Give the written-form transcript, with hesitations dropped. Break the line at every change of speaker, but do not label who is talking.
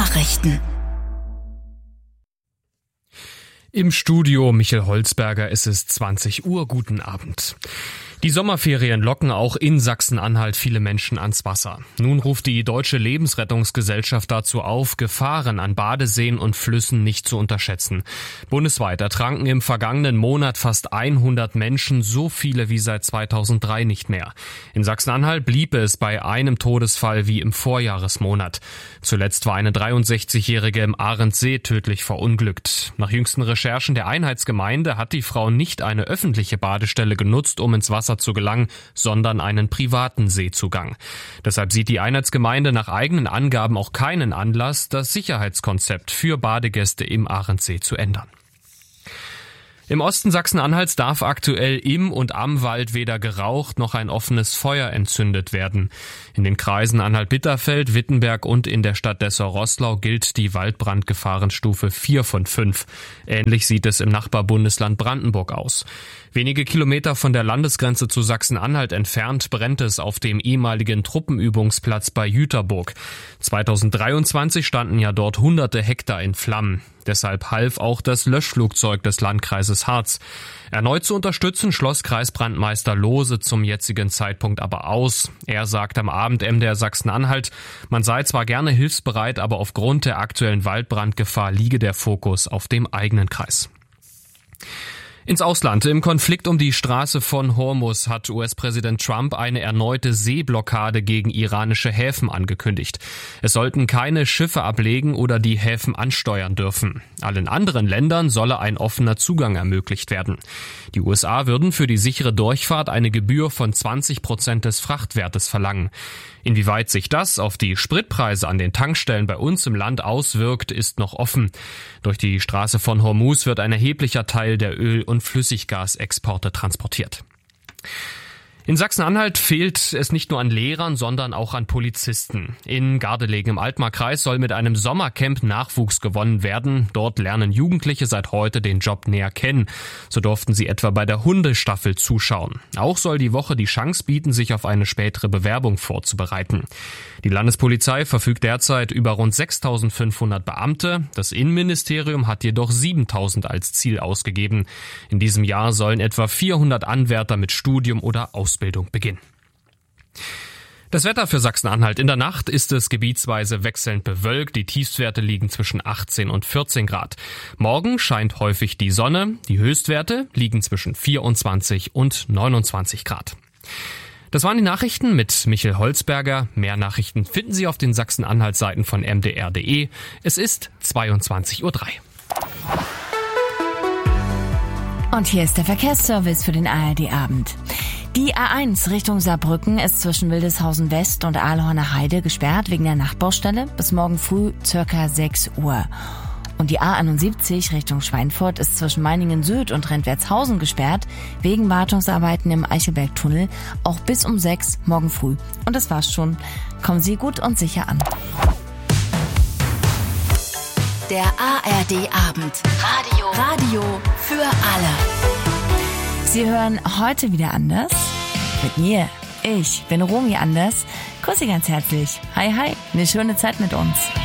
Nachrichten.
Im Studio Michael Holzberger, es ist 20 Uhr. Guten Abend. Die Sommerferien locken auch in Sachsen-Anhalt viele Menschen ans Wasser. Nun ruft die Deutsche Lebensrettungsgesellschaft dazu auf, Gefahren an Badeseen und Flüssen nicht zu unterschätzen. Bundesweit ertranken im vergangenen Monat fast 100 Menschen, so viele wie seit 2003 nicht mehr. In Sachsen-Anhalt blieb es bei einem Todesfall wie im Vorjahresmonat. Zuletzt war eine 63-Jährige im Ahrensee tödlich verunglückt. Nach jüngsten Recherchen der Einheitsgemeinde hat die Frau nicht eine öffentliche Badestelle genutzt, um ins Wasser zu gelangen, sondern einen privaten Seezugang. Deshalb sieht die Einheitsgemeinde nach eigenen Angaben auch keinen Anlass, das Sicherheitskonzept für Badegäste im Ahrensee zu ändern. Im Osten Sachsen-Anhalts darf aktuell im und am Wald weder geraucht noch ein offenes Feuer entzündet werden. In den Kreisen Anhalt-Bitterfeld, Wittenberg und in der Stadt Dessau-Roßlau gilt die Waldbrandgefahrenstufe 4 von 5. Ähnlich sieht es im Nachbarbundesland Brandenburg aus. Wenige Kilometer von der Landesgrenze zu Sachsen-Anhalt entfernt brennt es auf dem ehemaligen Truppenübungsplatz bei Jüterburg. 2023 standen ja dort hunderte Hektar in Flammen. Deshalb half auch das Löschflugzeug des Landkreises Harz. Erneut zu unterstützen schloss Kreisbrandmeister Lohse zum jetzigen Zeitpunkt aber aus. Er sagt am Abend MDR Sachsen-Anhalt, man sei zwar gerne hilfsbereit, aber aufgrund der aktuellen Waldbrandgefahr liege der Fokus auf dem eigenen Kreis. Ins Ausland. Im Konflikt um die Straße von Hormuz hat US-Präsident Trump eine erneute Seeblockade gegen iranische Häfen angekündigt. Es sollten keine Schiffe ablegen oder die Häfen ansteuern dürfen. Allen anderen Ländern solle ein offener Zugang ermöglicht werden. Die USA würden für die sichere Durchfahrt eine Gebühr von 20% des Frachtwertes verlangen. Inwieweit sich das auf die Spritpreise an den Tankstellen bei uns im Land auswirkt, ist noch offen. Durch die Straße von Hormuz wird ein erheblicher Teil der Öl- und Flüssiggasexporte transportiert. In Sachsen-Anhalt fehlt es nicht nur an Lehrern, sondern auch an Polizisten. In Gardelegen im Altmark-Kreis soll mit einem Sommercamp Nachwuchs gewonnen werden. Dort lernen Jugendliche seit heute den Job näher kennen. So durften sie etwa bei der Hundestaffel zuschauen. Auch soll die Woche die Chance bieten, sich auf eine spätere Bewerbung vorzubereiten. Die Landespolizei verfügt derzeit über rund 6.500 Beamte. Das Innenministerium hat jedoch 7.000 als Ziel ausgegeben. In diesem Jahr sollen etwa 400 Anwärter mit Studium oder Ausbildung beginnen. Das Wetter für Sachsen-Anhalt. In der Nacht ist es gebietsweise wechselnd bewölkt. Die Tiefstwerte liegen zwischen 18 und 14 Grad. Morgen scheint häufig die Sonne. Die Höchstwerte liegen zwischen 24 und 29 Grad. Das waren die Nachrichten mit Michael Holzberger. Mehr Nachrichten finden Sie auf den Sachsen-Anhalt-Seiten von mdr.de. Es ist 22:03 Uhr.
Und hier ist der Verkehrsservice für den ARD-Abend. Die A1 Richtung Saarbrücken ist zwischen Wildeshausen West und Aalhorner Heide gesperrt wegen der Nachtbaustelle bis morgen früh ca. 6 Uhr. Und die A71 Richtung Schweinfurt ist zwischen Meiningen Süd und Rentwertshausen gesperrt wegen Wartungsarbeiten im Eichelbergtunnel auch bis um 6 morgen früh. Und das war's schon. Kommen Sie gut und sicher an.
Der ARD-Abend. Radio für alle.
Sie hören heute wieder anders. Mit mir. Ich bin Romy Anders. Grüß Sie ganz herzlich. Hi, hi. Eine schöne Zeit mit uns.